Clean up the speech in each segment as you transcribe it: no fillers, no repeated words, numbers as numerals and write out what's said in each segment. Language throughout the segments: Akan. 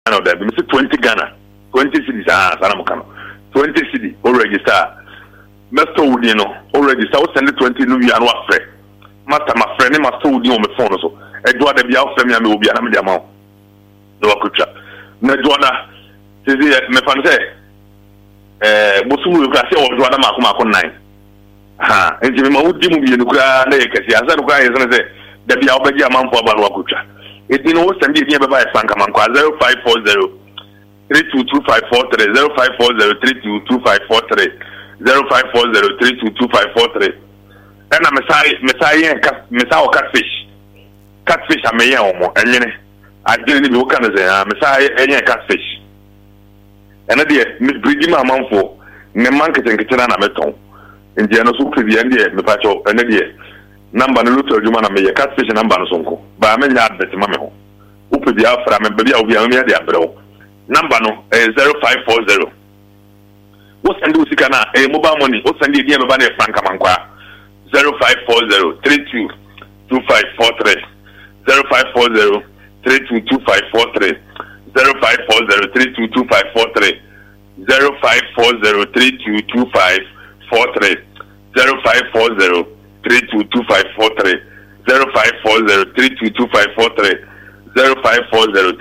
no that me say 20 Ghana 20 cities sana mukano 20 city o register master wudi no o register o send 20 no wi anu afre master my friend master wudi on my phone so edo da bia o frɛ me am obi ana me dia ma no akutwa na edo da sisi me fan say bosumu ko ase o do da mako 9 ha enti me ma wudi mu bi no kura na yekasi asa no kura yesene say da bia o bagi amanfo aba no akutwa edi no send di baba e franka man kwa 0540 322543 0540 322543 0540 322543 ena mesai catfish ameye omo enyene adire ni bi wo kan ze mesai enye catfish ena de me brigi ma manfo ne man ketenkete na meton ndi eno so kwebi ndi me pacho ena de number no luto adwuma na meye catfish number no sonko ba me nya adbet ma me ho upe bi afra me ba bi a obi a me ya de abrewo number no 0540 wo send u sika na mobile money wo send e dia me ba na franka mankwa 0540 322543 0540 322543 0540 322543 0540 322543 0540 322543 0540 322543 0540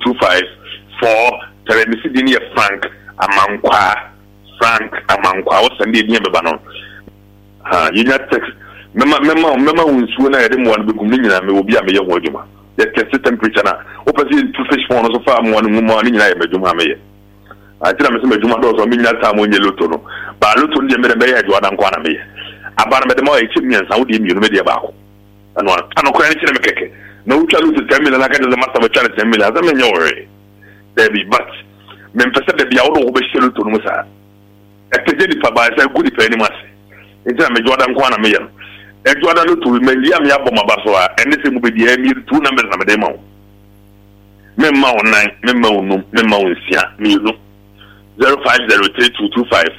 322543 Mr. Dinia Frank Amankwa what's the name of Banon? You not text Mema unsu na yede mo an be gumni nyina me obi a me ye ho adwuma ye test temperature na opposite to fish phone so far mo no mo ni nyina ye medwuma me ye atira me se medwuma do so me nyina ta mo nye loto no ba loto ndi me be ye adwa dan kwa na me ye abana me de mo ye chi nyansa wo de mi no me de ba ko ano ko ani chi na me keke na ucha loto 10 million na ka de master be challenge 10 million za me nye ore there be but me mpese de bia wo do be shi loto no mo sa e peje di pa ba sa good pe ni mase ntia me Jordan kwa na me ye Jordan to me liam ya boma baso a ene se mu be dia mi two numbers na me dey ma wo me ma wo 9 me ma wo num me ma wo nsia mi no 05032225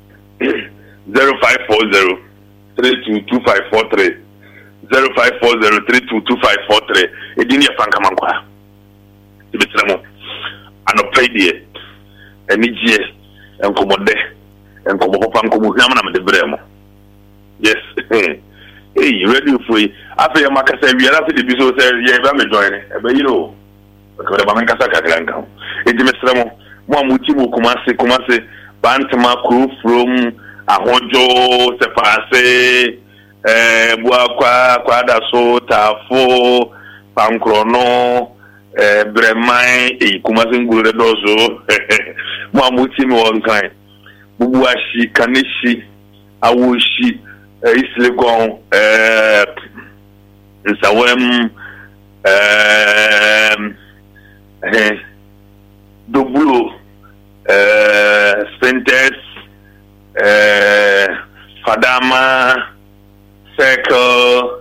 0540 322543 0540 322543 edini ya fanka mankwa ibetira mo anopay die eni gie enkomode enkomo papa nkomo hiama na me de bremo yes hey ready for you after makasa wi ara se de biso se ye ba me join e be yiro ko de ba men kasa ka kranka e di mesra mo amuti mo kumase bantama crew from ahojo se passe bua kwa da so tafo pankrono bremai e kumase ngure dozo mo amuti mo wonkan bubuashi kaneshi awoshi Islegon nsawem Dobulo Spentes Fadama Circle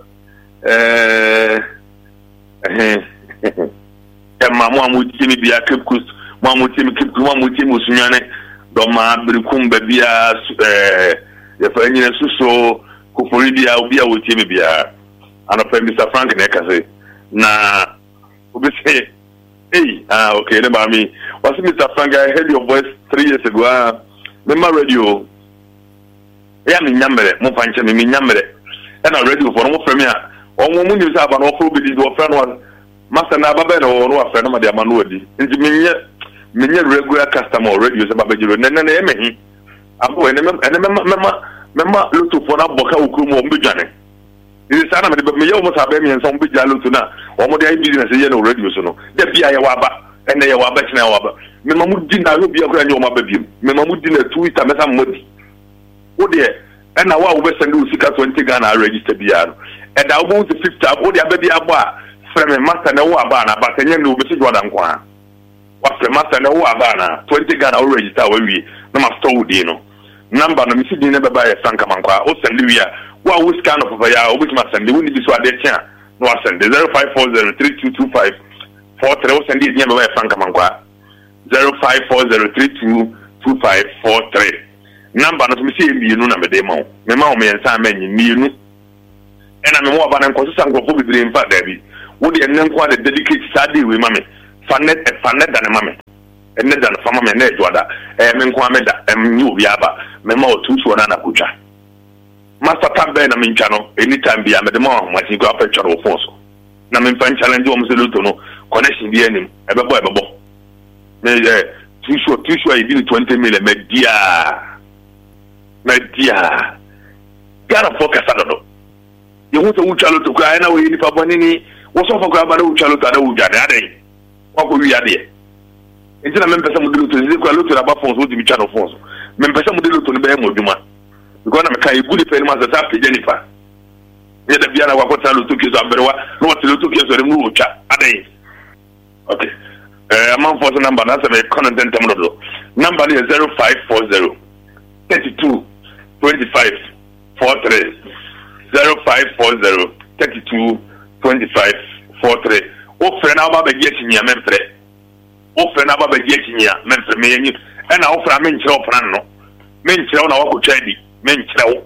mwa mutimi biya kipkus mwa mutimi usunyane doma brikum bebia yefa nyine suso kufuri bia obi a wotimi bia anopa Mr. Frank na kase na obi say hey okay ne ba mi was Mr. Frank I heard your voice 3 years ago me ma radio ya mi nyamere mo fanche mi nyamere na radio for mo frame a o mo mu ni sa ba no for obi di do friend one master na baba na o no afre na ma de ama no odi nti menye regular customer radio se baba jiro na emehi abo ene mema lutu for na boka ukrumo mbejane ni sana me ye o sabe mi enso mbeja lutu na o mo de business ye na radio so no de bia ye waba ene ye waba china waba me mamu di na no bia kura nyo ma babiem me mamu di na Twitter mesa modi wo de ena wa wo be send usika 20 Ghana register bia no e da wo 50 abo de ababi abo a frame master na wo aba na ba tenye no be se Jordan kwa wa frame master na wo aba na 20 Ghana wo register wa wi na ma store wo di no number no misi dine baba ya sanka mankwa o send wi a wa wo scan of ya o bi ma send we ni bi so ade tia no wa send 0540 3225 43 o send dine baba ya sanka mankwa 0540 322543 number no misi e mienu na me de ma o me ma o me nsa manyi mienu ena me mo aba na nkoso sanko fo bi mfa da bi wo de enen kwa de dedicate sade we ma me fanet than a mammy. And then than Fama and Edwada, Menquameda, and you Yaba, Memo two swan and a kucha. Master Tamben, I mean, channel, anytime be a medemon, what you got a picture of force. Namin fan challenge almost a little connection the enemy, a boy. Too short, you did 20 million, my dear. Gotta focus on it. You want to Uchalo to cry now in Papanini, what's off a grab Uchalo to Ujade? What could we add here? Instead of members of the look to about phones with the channel phones. Members of the look to the Bemo Juma. Because I'm a good friend of the Jennifer. Yet the Biana Wakota took his umbrella, not to look at the move chat. Okay. Among for the number, that's a content number is 0540 32 25 43 0540 32 25 43. Offer now by getting your membre. Offer now by getting your membre, and offer a mention of Rano. Mention on our Chadi, mention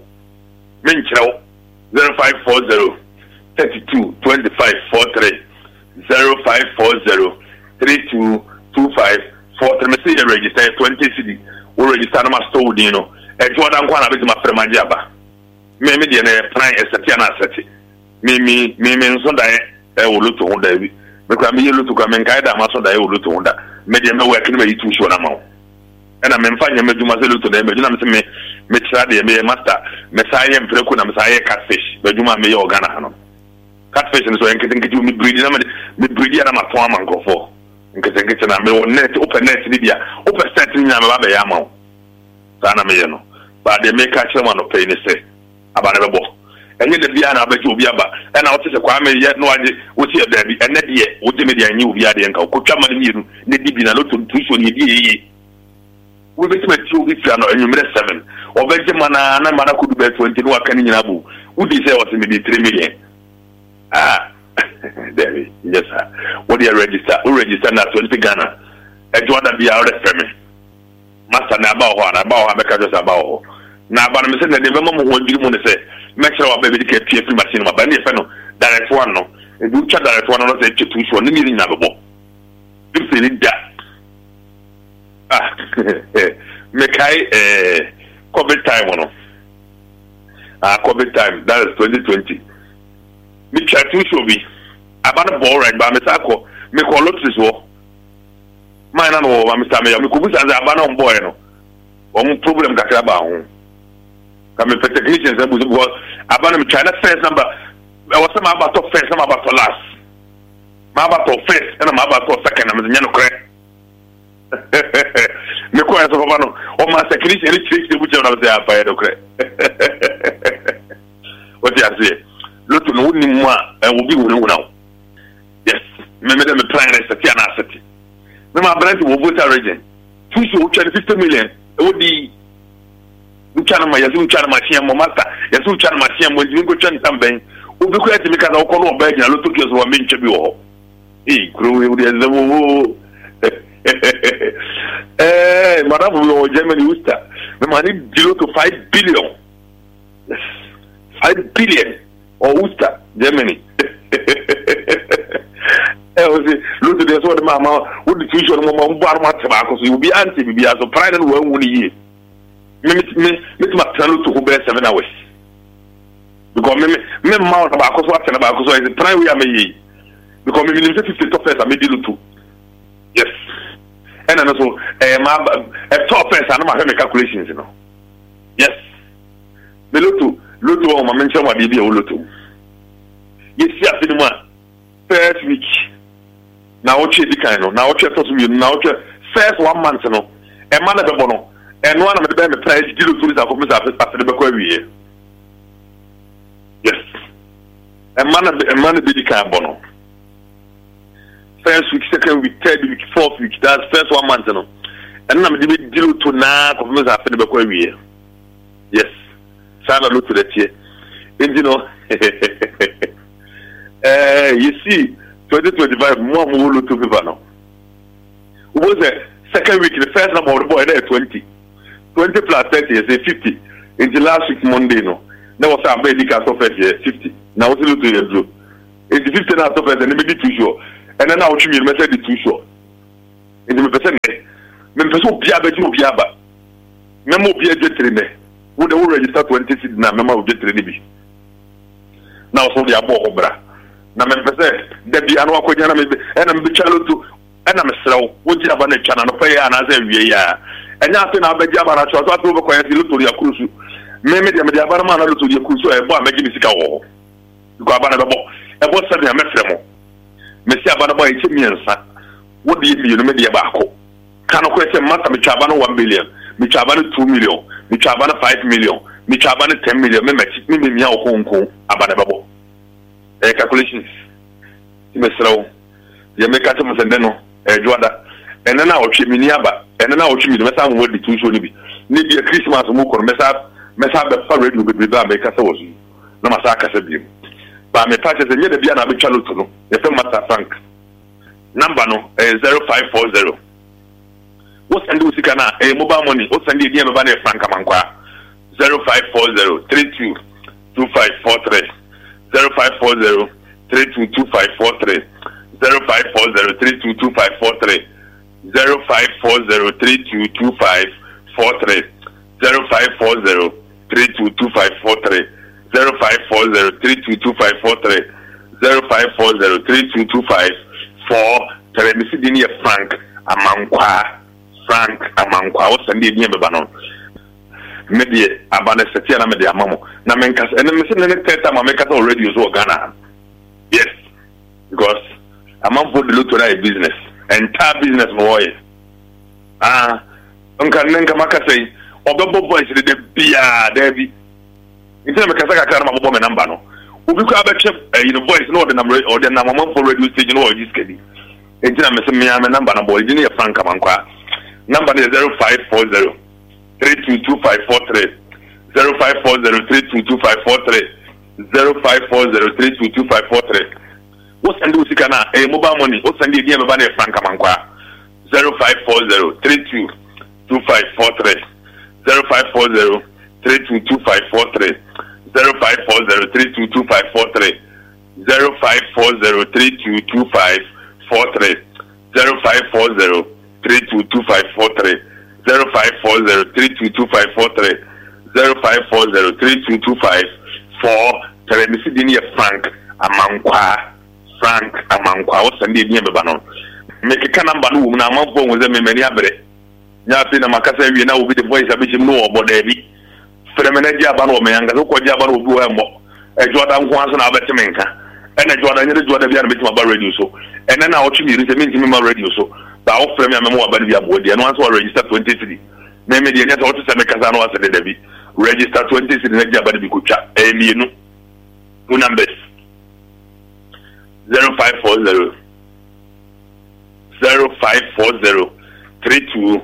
0540 32 25 43 0540 32 25 43. Register 20 city. We register my store, you know. And what I'm going to be my friend Majaba. Maybe the plan is a Tiana Seti. Mimi, so that I will look to Honda. Because I'm able to come and guide them, so that I will look to Honda. Maybe I'm working with you to show them out. And I'm finding a Mazumazel to them, but I'm saying, Mechadi, me master, Messiah and Precuna, Messiah catfish, but you might be organa. Catfish and so I can get you me breeding them, me breeding them a farm and go for. Because I get a net, open net, Libya, open setting them about the amount. Sana Mayano. But they make catch someone of pain, say, about a book. And yet the Biana, but you Biaba, and I'll take a Kwame yet no idea what you have and that year, what the media knew Biadi and Kochaman, you need to be a lot of tuition. We bet met 2 weeks and you made 7. Or Benjamin and Mana could bet 20 no can in Abu. Would you say was maybe 3 million? Ah, there is. Yes, sir. What do you register? Who register now 20 Ghana? And what be out of me? Master Nabawa, because about. Now, but I'm saying that the moment when you want to say, make sure our baby get PF machine, but any fellow, direct one, no. And you chat direct one, not say to show, needing Nababo. You feel it that. Ah, make I COVID time, no. COVID time, that is 2020. Me try to show me about a ball right by Mr. Me call up this war. Mine and all, Mr. Mayor, me could be as a banner boy, no. One problem that I about. I'm a technician, because I'm China first number. I was about to first, I'm about to last. I'm about to first, and I'm about to second. I'm the correct. Me call as a man, or my technician, which I was there by the correct. What do you say? Look to know more and will be now. Yes, remember them plan as a Tiana city. Remember, Brent will vote a region. 250 million. It would be. Uchanama, Yazuchanama, Master, Yazuchanama, when you go to something, who be quite because I'll call on Belgium, look to us who are meant to be all. He grew with the Madame will Germany Worcester. The money 0 to 5 billion. Yes, 5 billion or Worcester, Germany. Look at this one, Mamma, would the future of Mamma tobacco, you will be anti, be as a pride and well, 1 year. Me tell to who bear 7 hours. Because me mount about what about so is the prime we are me. Because me 50 top first I made you too. Yes. And also a top first I know my calculations, you know. Yes. The Lutu my mention what be Lutu. Yes, yes, first week. Now what the kind of now now first 1 month, you know. A man of bono. And one of the price deal to the office after the Bakovi. Yes. A man of the carbono. First week, second week, third week, fourth week, that's first 1 month, you know. And I'm the deal to now of after the Bakovi. Yes. Sana look to that here. And you know, you see, 2025 more to people now. Who was the second week, the first number of the boy there 20. 20 plus 30 is 50. In the last week, Monday, no. There was a baby cast of 50. Now, what's the look to you? In the 15 hours of it, and maybe too sure. And then I'll choose you, message it too sure. ndi me pese ne me pese obi abeji obi aba memo obi adwetre ne wo de wo register 20 cedi na memo adwetre ne bi na so de abo obra na me pese de bi anu akonya na me na me chalotu na me srew wo ji aba na twa na no fa ya na za wie ya enya ase na abeji aba na twa so ato be koya si lutori akurusu me de aba na lutori akurusu e bo ameji bi sika wo ko aba na be bo e bo se de me fremo me si aba na bo e che miensa wo de million me de ba ko kanu ko se mata me twa aba na 1 billion me twa aba na 2 million me twa aba na 5 million me twa aba na 10 million me mechi me mia okonko aba na be bo calculations ti me srew ye me ka te mo sende no Joada, and then I'll chimney aba, and then I'll chimney the message word the two show be. Maybe a Christmas mook or mess up the parade will be done by Cassos. No Masaka said you. But my patches and yet the Biana Bichaluto, the film Master Frank. Number no 0540. What's and do Sikana, a mobile money, what's and the name of Frank Amankwa 0540 32 2543 0540 32 2543 0540-322543 0540-322543 0540-322543 0540-322543 0540-322543 Missy Dinia Frank Amankwa what's the name of Banon Media Abana Setiana Media Mamo Namenkas and the missing in the third time I make us already use Ghana. Yes, because I'm on for the lottery business. Entire business boy. Uncle Maka say, Obo boys the Bia Debbie. Instead of Kasaka Karama Bomb number no. Ubuka Abachep, voice no the number or the number for radio station or this kiddy. Instead of Mr. Number boy, Junior Frank Amankwa. Number is 0540 322543 0540 322543 0540 322543 What's and do Sikana, a mobile money, what's and the name of Frank Amankwa 0540 32 2543 0540 32 2543 0540 32 2543 0540 32 2543 0540 32 2543 0540 32 2543 0540 32 2543 Missy Dinia Frank Amankwa what's and the name of Banon. Make a number no na amamfo wo ze memani abre. Nya afi na makasa wie na obi the voice abechim no obo da bi. Fremena dia ba no me yanga so ko dia ba no obi wo emmo. Ejoda nko anso na abetim nka. Ena Joda nyere Joda bia na betim aba radio so. Ena na ochi mi rese minti me ma radio so. Ba wo frem ya memo aba bia bo dia no anso register 23. Me me dia nya so to se me kasa no ase de bi. Register 23 na dia ba de bi ko twa. Mienu. Two numbers 0540 0540 32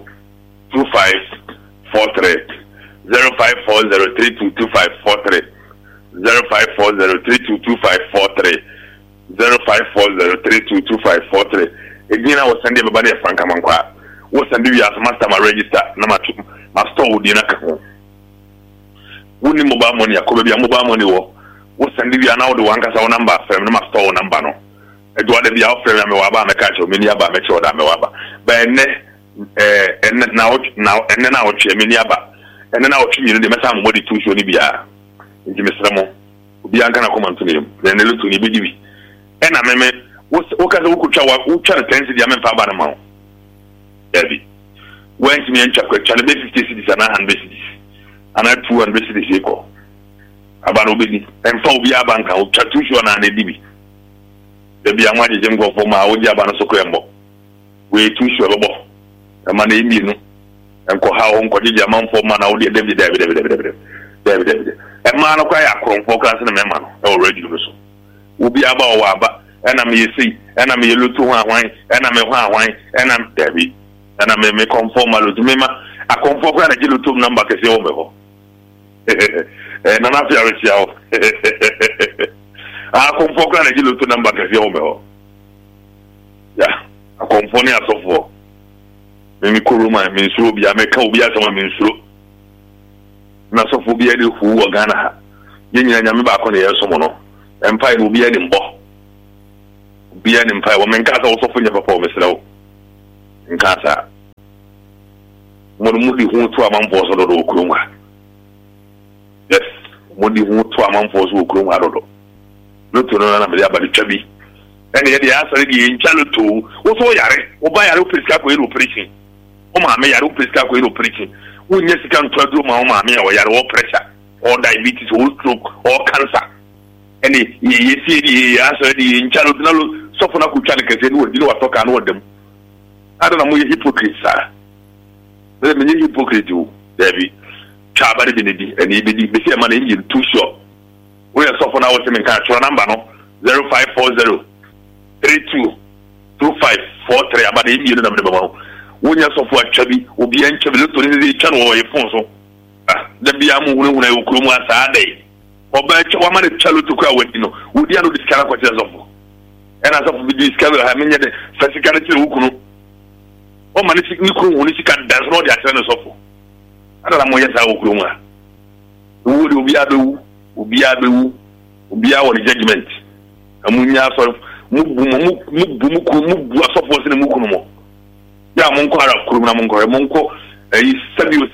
2543 0540 32 2543 0540 32 2543 0540 32 2543 again I was sending everybody a Frank Amankwa was sending you as master my register number 2 my store would be na kako woni mobile money akobe bia mobile money wo sending you now the one kasa number from my store number no Edward bia offer me waba me catch me ni aba me choda me waba ba enne now che me ni aba enne na otwi ni de mesa mo di tu show ni bia nti mesramo obi anka na comment ni dem ne lutu ni bi dibi ena meme wo kaza wo kutwa wo twa tensi dia me fa ba na ma David when me encha kwa chale be 50 cedis na 100 cedis ana 200 cedis eko aba no be ni emfa obi aba nka wo twa tu show na na dibi Debi amwaje jengo fo ma oji aba no soko embo we tu sho lobo e ma na emi no enko ha won ko jeje amanfo ma na odi David e ma no kwa ya kronfo class na me ma no e already do so obi aba o aba e na me yesi e na me yelutu ho ahwan e na me ho ahwan e na David e na me conform alo me ma a conform kwa na jelutu number kese o me ho na na fi arisia o akomfo na jilo to number ka fi o ya akomfo ni asofo me kuruma me nsuro bia me ka obi asama me nsuro na asofo bia de hu wo Ghana ha yenyina nyame ba ko na yeso mo no empire no bia ni mbo bia ni empire wo men ka sa osofo nya papa o mesrawo nkasa mudi hu to amanfo so do okurumwa yes mudi hu to amanfo so okurumwa do loto no na me ya bali twabi ene ye dia asare di nchaloto wo so yare wo ba yare operation ko ero operation o ma me yare operation ko ero operation wo nya sika ntwado ma o ma me ya wo yare wo pressure or diabetes or stroke or cancer ene ye si di asare di nchaloto na lo sofo na ku twa ne kase ni wo di wa toka na wo dem ada na mo ye hypocrite sa le me ye hypocrite o debi chabare bi ne di ene bi di be se ma na yin too sure wo ye sofo na wo se me ka tro number no 0540 322543 abade yin na me ba wo nya sofo atwabi obi an twabi le to ne di twa no wo ye fon so da bia mu hunu hunu e okuru mu asa adai oba twa ma ne twa lo to kwa wadi no wo di anu di skara kwa twa sofo ena sofo bi di skara ha me nya de fasikara ti wo kunu o ma ne sik ni kunu hunu sika dance no di atwa no sofo ada la mo ye sa okuru mu a wo di obi abewu obi a wo judgment amunya so mu asofo se ne mu kunu mo ya mo nko ara kuru na mo nko mo nko sabio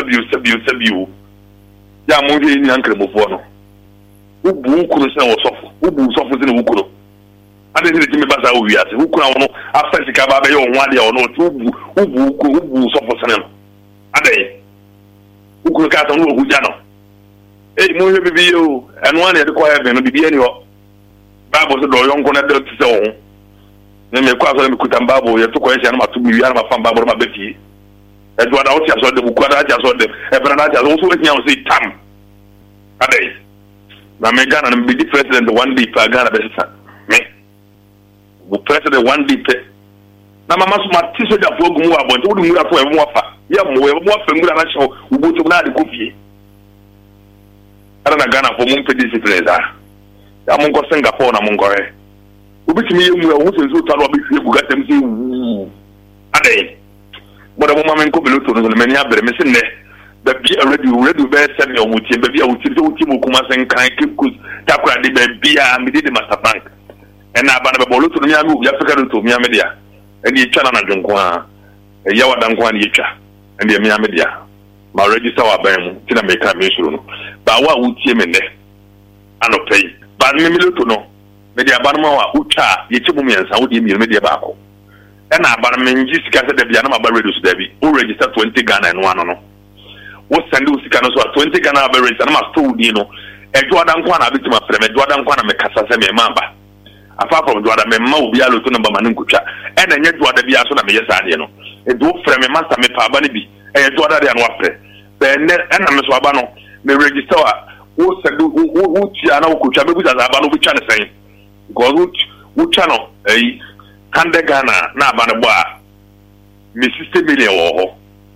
ya mo ye ni ankre mo fo no ubu kunu se wo sofo ubu sofo se ne wo kunu ade se me basa wo wiase wo kunu wono afensi ka ba be yo ho ade wono ubu sofo se ne no ade wo kunu ka ta no hu ja no mo ye bibi yo enu an ye de ko heaven no bibi ani ho Bible so do yonko na de tse wo ne me kwa so me kuta Bible ye to ko ye na ma to bi ya na ma fam Bible ma befi e do da o ti aso de bu kwa da ti aso de e bra da ti aso so e nya o say tam adai na me Ghana na be the president one day pa Ghana be sa me bu president one day pe na mama so ma ti so da fo gumu wa bon to du mu da fo e mo afa ya mo afa ngura na cho ubo to na de kofie ara na Ghana fo mo pe discipline da ya mo ko Singapore na mo ngore obitimi yemu e wo so talo be fie bu gatem si adai mo da mo ma men ko belo to no me nya bere me se ne da bi already be se me o mutie be bi a wutie so wutie mo kuma sen kan kekus takura de be bia me de master bank ena ba na be bolo to no nya me obi Africa to me dia eni etwa na dwonko a ya wada nko a ne etwa eni me dia ma register wa ban mu ti na me ka me suru no ba wa wutie me ne anopei ba me to no me dia ba no ma wa utwa ye chi mu miensa wo de me dia ba ko ena ba na me nji sika se da bia na ma ba ready so da bi o register 20 Ghana no ano no wo send wo sika no so 20 Ghana ba register na ma store di no ejo ada nko na abitima frem ejo ada nko na me kasa se me mamba afa from do ada me ma obi alo to number man nkutwa ena nye do ada bia so na me yesa ade no edo frem me master me pa ba ne bi ejo ada de anu afre be ne ena me so aba no me register wo send wo tia na wo kutwa be buza aba no bi twa ne sen go wo twa no kande Ghana na aba ne bo a me 60 million wo ho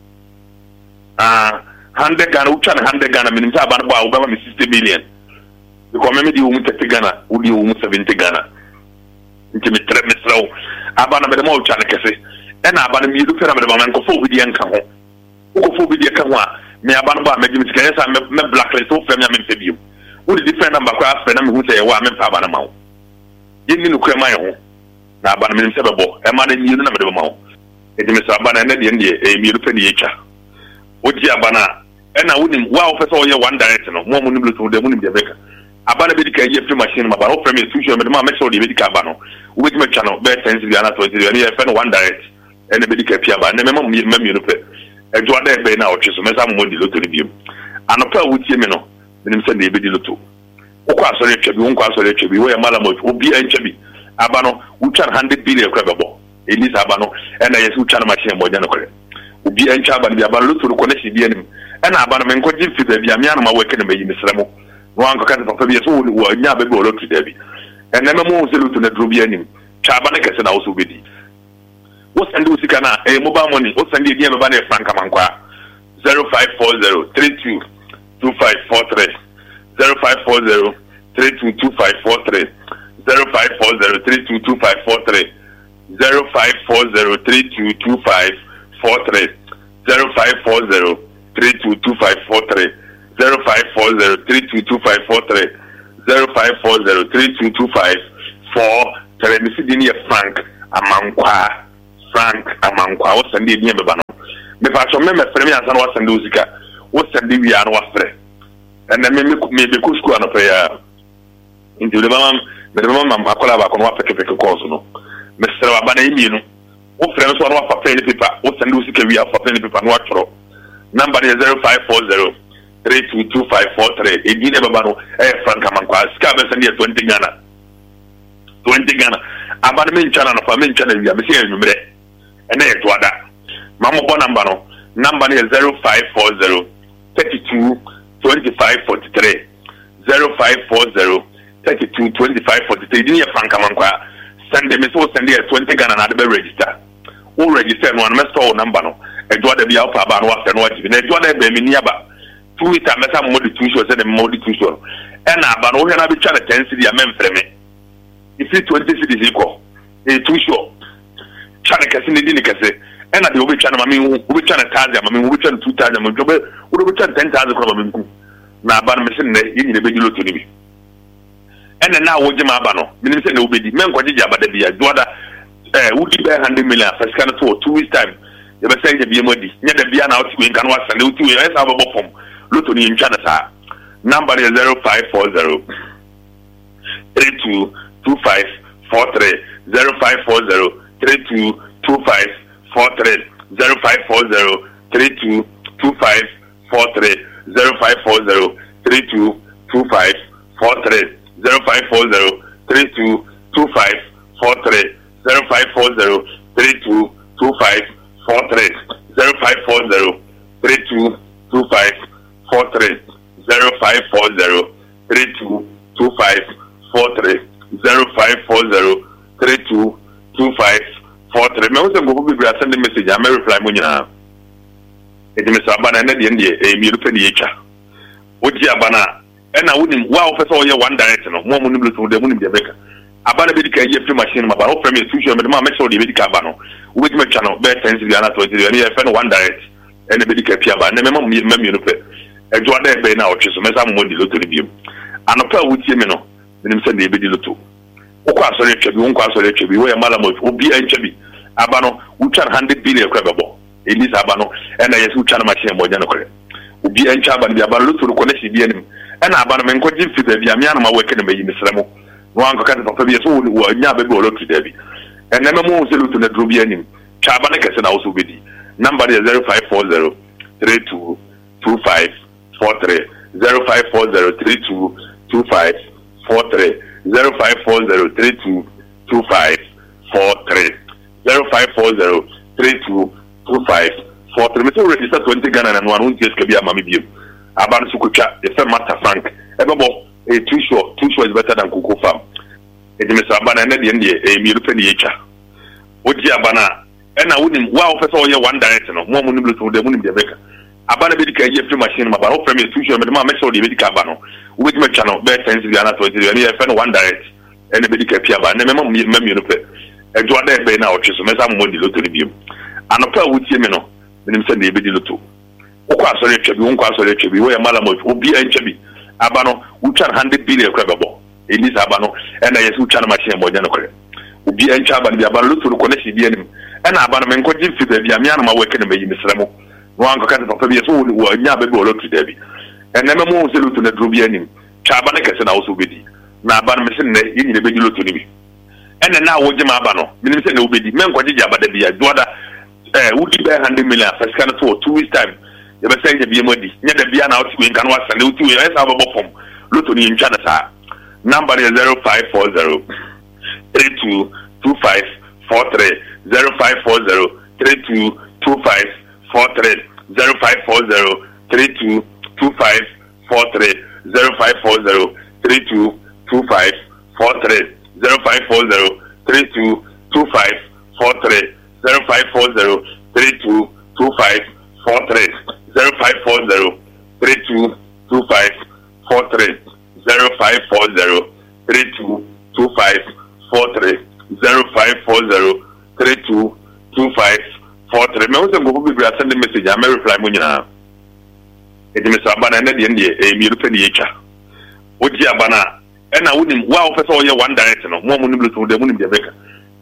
100 Ghana wo twa ne 100 Ghana me nimsa aba ne bo a wo ba me 60 million because me di wo 30 Ghana wo di wo 70 Ghana nti me tre me sraw aba na be mo twa ne kese ena aba ne mi du fera me ba man ko fo bi di enka ho ko fo bi di enka ho a me aba no ba me di mi sikanya sa me blacklist wo fera me am fe biom wo di different number ko afre na me hu se wa me pa aba na ma wo yeni no kura man ho na aba na me se bebo e ma na mi no na me de ma wo e di me sa aba na de e mi du fe ni etwa wo di aba na ena wo ni wa wo fe so ye one direct no mo ni bluetooth de mo ni de beka aba na be di ka ye free machine ma ba wo frame institution me de ma me so de be di ka ba no wo be di channel be 10 cedi ana 20 cedi e fe no one direct ene be di ka pia ba na me ma mi no pe e jo ada be na o twe so me sa mo di loto ni biem anopa wo tie me no me se de be di loto wo kwa so le twa bi wo kwa so le twa bi wo ya mala mo obi an twa bi aba no wo twa 100 billion kwa bebo elisa aba no ena yesu twa na machine mo ja no kore obi an twa aba no bi aba loto ko na si bi anim ena aba no me nko ji fi da bi amia no ma wo ke na me yi misramo no an ko ka papa bi so wo nya be be loto da bi ena me mo se loto na dro bi anim twa aba na kese na wo so be di wo send wo sika na mobile money wo send e dia me ba na franka mankwa 0540 322543 0540 322543 0540 322543 0540 322543 0540 322543 0540 322543 0540 322543 Mr. Dini Frank Amankwa Frank Amankwa wo send ni beba no me fa so me frɛ me ansa no wa send uzika wo send wi an wa frɛ and me be ku school no prayer into the mama akola ba kono wa peke course no me sere wa ba na imi no wo frɛ me so no wa fa pen paper wo send uzika wi afa pen paper no wa tro number is 0540 322543 edine baba no Frank Amankwa ska be send 20 Ghana abana me nchana no fa me nchana wi me se enwumre ene eto ada mamo bo number is 0540 32 25 43 0540 32 25 43 edine Frank Amankwa send me so send 20 Ghana na de register o register no me store number no edo ada bia opa ba no wa fe no wajibi na edo ada be me ni aba 2 weeks amesa mo de 2 show say de mo de 2 show ena aba no ho na bi twa na 10 cedi amemfre me if it 20 cedis equal e 2 show chana kase ne di ne kase ena de obi twa na mami obi twa na 1000 mami obi twa na 2000 mami jobe obi twa na 10000 ko mami nku na aba no me se ne yi nyine be di loto ni bi ena na wo jima aba no me se ne obi di men kwaje aba da bia doda wudi be 100 million first can to 2 weeks time ye be say je bi modi nya da bia na o ti kan wa sande o ti we esa babo pom loto ni ntwa na sa number is 0540 32 25 43 0540 32 25 43 0540 32 25 43 0540 32 25 43 0540 32 25 43 0540 32 25 43 0540 32 25 43 0540 32 25 43 0540 32 25 43 me wose go bi send the message am reply mo nyina e di me sabana na de ndie mi rupe ni yecha oji abana e na wonim wa wo pese o ye one direct no mo nim lutu de mo nim de beka abana be di kan ye free machine ma ba wo frame tu show me ma make sure de be di ka ba no wo be channel be 10 cedi ana 20 cedi ye fe no one direct e na be di ka pia ba na me ma mi rupe e jo ada be na o twiso me sa mo di lutu ni bi anopa wutie me no nim se de be di lutu ukwa asore twabi unkwa asore twabi wo ya mala mo obi antwabi abano utwan 100 billion kwa bebo elisa abano ena yesu utwan machine mo jana kore obi antwa abano bi abano lutu ko na sibi anim ena abano men ko jimfi da bi amia na ma weke na meyi misramo no anko ka papa bi yesu wo nya bebe wo lutu da bi ena me mo se lutu na dro bi anim cha abano kese na wo so bedi number is 0540 32 25 43 0540 32 25 43 0540 32 25 43 0540 32 25 43 me say register 20 Ghana and one won't just be a mami bi aban su kucha e fe Master Frank e bebo e too sure is better than Cocoa Farm e di me say abana na de ndie mi rupe ni yecha oji abana e na wonim wa wo pese o ye one direct no mo nim lutu de mo nim de beka abana be di ka ye free machine ma ba wo frame too sure me ma make sure de be di ka ba no wo be channel be 10 cedi ana 20 cedi ye fe no one direct ene be di ka pia ba ne me ma mi rupe ejo ada ebe na otwe so mesa mo di loto ni biem anopa wutie me no nim se na ebe di loto ukwa asore twabi unkwa asore twabi wo ya mala mo obi antwabi abano utwan 100 billion kwa bebo elisa abano ena yesu utwan machine mo jana kore obi antwa abano bi abano loto ko na sibi anim ena abano men ko jimfi da bi amia na ma weke na meyi misramo no anko ka papa bi yesu wo nya bebe wo loto da bi ena me mo se loto na dro bi anim cha abano kese na wo so bedi na abano me se na yi nyine be di loto ni bi ene na wo jima aba no minim se na obedi men kwaje aba da bia doda wudi be 100 million first can to 2 weeks time ye be say je bia modi nya da bia na o ti kan wa sande o ti we esa babo pom loto ni ntwa da sa number is 0540 32 25 43 0540 32 25 43 0540 32 25 43 0540 32 25 43 0540 32 25 43 0540 32 25 43 0540 32 25 43 0540 32 25 43 0540 32 25 43 me wose go bi send the message am reply mo nyina e di me sabana na de ndie mi rupe ni yecha oji abana ena wonim wa wo pese o ye one direct no mo nim lutu de mo nim de beka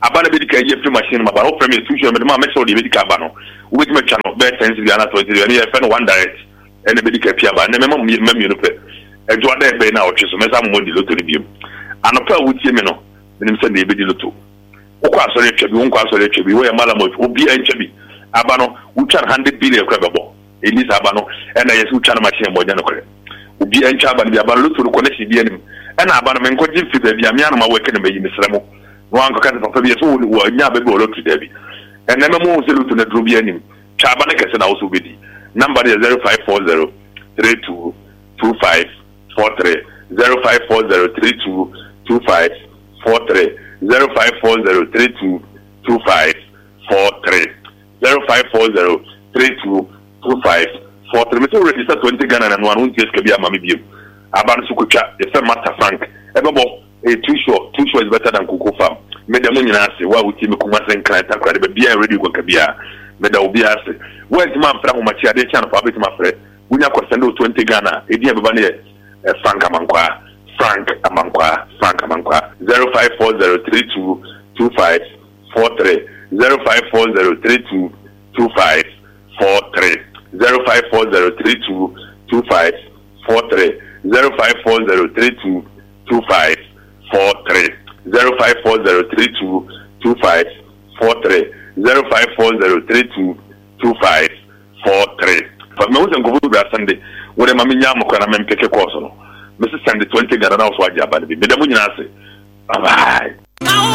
abana be dika ye free machine ma ba o frame tu show me ma make sure the be dika ba no we be channel be 10 cedi na 20 cedi e fe no one direct e na be dika pia ba na me ma mi no pe e do ada be na o twe so me sa mo di loto ni biem anopa wutie me no nim se na e be di loto o kwa so le twa bi won kwa so le twa bi wo ya mala mo obi en twa bi aba no wo twa 100 billion kwa bebo eli sa aba no e na yesu twa na machine mo nya no kore obi en twa aba bi aba loto ko na sidi anim e na aba no me nko ji fi da bi amia na ma wo ke na me yi misremo wan ko kan papa bi so wo nya be bo loto da bi e na me mo se loto na dro bi anim twa aba na kese na wo so be di number is 0540 32 25 43 0540 32 25 43 0540 32 25 43 0540 32 25 43. Me say register 20 Ghana and one won't just be a mammy view. Aban Sukucha, the same Master Frank. Everbo, a too short is better than Kuku Farm. Made the money answer, why would you come and client and credit, but be a ready work a beer. Made the Obi answer. Where's my friend Machia, they can't publish my friend. We now could send 20 Ghana, a dear Bani, Frank Amankwa, Frank Amankwa, 0540 32 25 43 0540 32 25 43 0540 32 25 43 0540 32 25 43 0540 32 25 43 0540 32 25 43. For me, we go to Sunday. When I'm in Yamaka, I'm in Peke Kosono. Mrs. Sunday 20 Ghana, I was watching. But the Munyase. Bye.